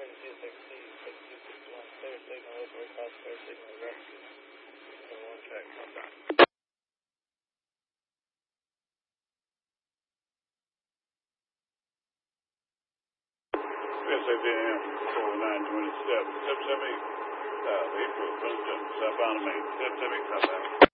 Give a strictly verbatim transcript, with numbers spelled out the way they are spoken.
two sixty, sixty, sixty-one, clear signal, over cross, clear signal, rescue. So one track, contact. S A D M four nine twenty-seven, seven seven eight, uh, April, twenty-seven, southbound of Main, seven seven eight, southbound.